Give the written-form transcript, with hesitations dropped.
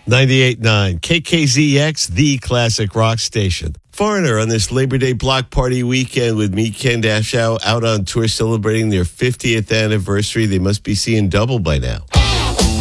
98.9 KKZX, the classic rock station. Foreigner on this Labor Day block party weekend with me, Ken Dashow, out on tour celebrating their 50th anniversary. They must be seeing double by now.